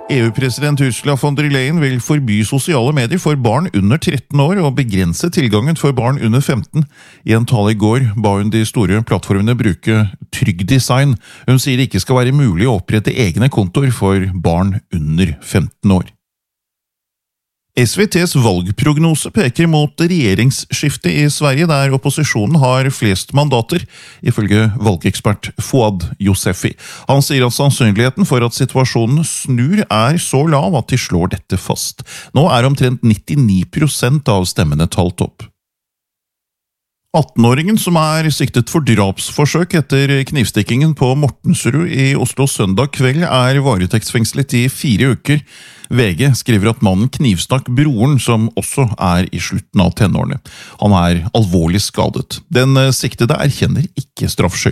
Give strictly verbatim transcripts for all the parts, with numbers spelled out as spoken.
E U-president Ursula von der Leyen vil forby sosiale medier for barn under tretten år og begrense tilgangen for barn under femten. I en tale i går ba hun de store plattformene bruke trygg design. Hun sier det ikke skal være mulig å opprette egne kontoer for barn under femten år. S V T's valgprognose peker mot regjeringsskifte i Sverige, der opposisjonen har flest mandater, ifølge valgekspert Fouad Joseffi. Han sier at sannsynligheten for at situasjonen snur er så lav at de slår dette fast. Nå er omtrent nittini prosent av stemmene talt opp. atten-åringen som er siktet for drapsforsøk etter knivstikkingen på Mortensrud i Oslo søndag kveld er varetektsfengslet i fire uker. V G skriver at mannen knivstakk broren, som også er i slutten av tenårene. Han er alvorlig skadet. Den siktede erkjenner ikke straffskyld.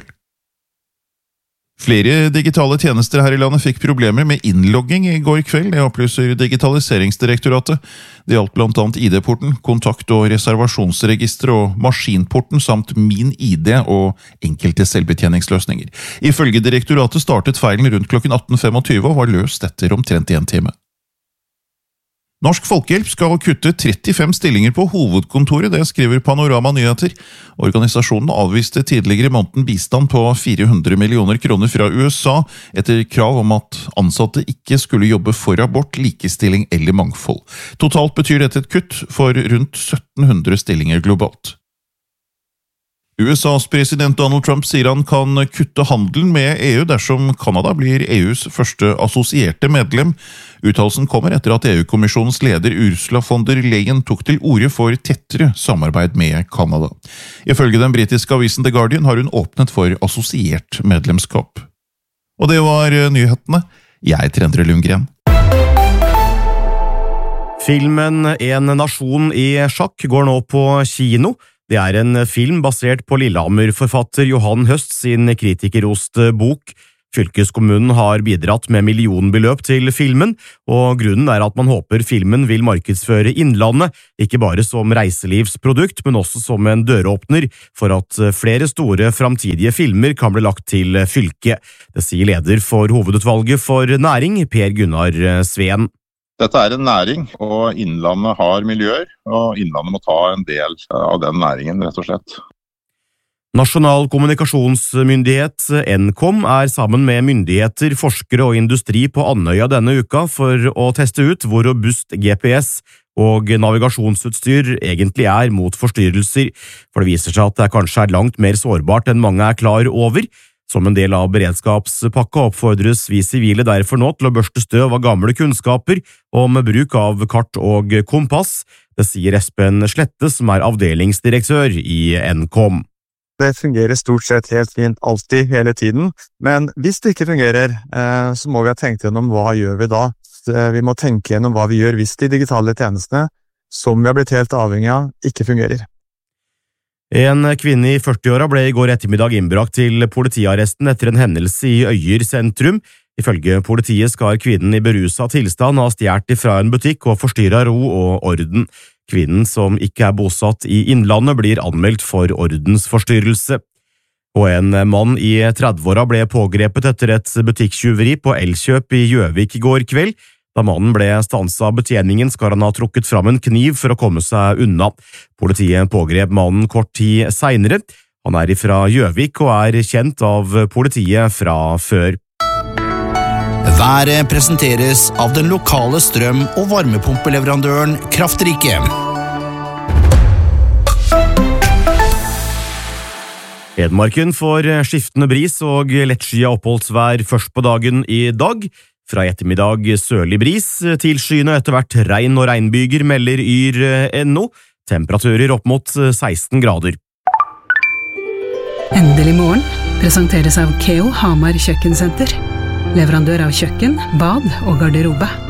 Flere digitale tjenester her i landet fikk problemer med innlogging i går kveld, det opplyser Digitaliseringsdirektoratet. Det gjaldt blant annet I D-porten, kontakt- og reservasjonsregister og maskinporten samt Min I D og enkelte selvbetjeningsløsninger. Ifølge direktoratet startet feilen rundt klokken atten tjuefem og var løst etter omtrent en time. Norsk Folkehjelp skal kutte trettifem stillinger på hovedkontoret, det skriver Panorama Nyheter. Organisasjonen avviste tidligere måneden bistand på fire hundre millioner kroner fra U S A etter krav om at ansatte ikke skulle jobbe for abort, likestilling eller mangfold. Totalt betyr dette et kutt for rundt sytten hundre stillinger globalt. U S A's president Donald Trump sier han kan kutte handelen med E U dersom Kanada blir E U's første assosierte medlem. Uttalelsen kommer etter at E U-kommisjonens leder Ursula von der Leyen tok til orde for tettere samarbeid med Kanada. Ifølge den britiske avisen The Guardian har hun åpnet for assosiert medlemskap. Og det var nyhetene. Jeg heter Endre Lundgren. Filmen En nasjon i sjakk går nå på kino. Det er en film basert på Lillehammer-forfatter Johan Høst sin kritikerroste bok. Fylkeskommunen har bidratt med millionbeløp til filmen, og grunnen er at man håper filmen vil markedsføre Innlandet, ikke bare som reiselivsprodukt, men også som en døråpner for at flere store framtidige filmer kan bli lagt til fylket. Det sier leder for hovedutvalget for næring, Per Gunnar Sveen. Dette er en næring, og Innlandet har miljøer, og Innlandet må ta en del av den næringen, rett og slett. Nasjonal kommunikasjonsmyndighet Nkom er sammen med myndigheter, forskere og industri på Andøya denne uka for å teste ut hvor robust G P S og navigasjonsutstyr egentlig er mot forstyrrelser, for det viser seg at det kanskje er langt mer sårbart enn mange er klar over. Som en del av beredskapspakka oppfordres vi sivile derfor nå til å børste støv av gamle kunnskaper om bruk av kart og kompass. Det sier Espen Slette, som er avdelingsdirektør i Nkom. Det fungerer stort sett helt fint, alltid, hele tiden. Men hvis det ikke fungerer, så må vi ha tenkt gjennom hva gjør vi da. Vi må tenke gjennom hva vi gjør hvis de digitale tjenestene, som vi har blitt helt avhengig av, ikke fungerer. En kvinne i førtiåra ble i går ettermiddag innbrakt til politiarresten etter en hendelse i Øyer sentrum. Ifølge politiet skal kvinnen i berusa tilstand ha stjålet fra en butikk og forstyrret ro og orden. Kvinnen, som ikke er bosatt i Innlandet, blir anmeldt for ordensforstyrrelse. Og en mann i trettiåra ble pågrepet etter et butikktyveri på Elkjøp i Gjøvik i går kveld. Da mannen ble stanset av betjeningen, skal han ha trukket fram en kniv for å komme seg unna. Politiet pågrep mannen kort tid senere. Han er fra Gjøvik og er kjent av politiet fra før. Været presenteres av den lokale strøm- og varmepumpeleverandøren Kraftrike. Hedmarken får skiftende bris og lettskyet oppholdsvær først på dagen i dag. Fra ettermiddag sørlig bris, til skyene etter hvert regn og regnbyger, melder yr punkt no. Temperaturer opp mot seksten grader. Endelig morgen presenteres av Keo Hamar Kjøkkensenter. Leverandør av kjøkken, bad og garderobe.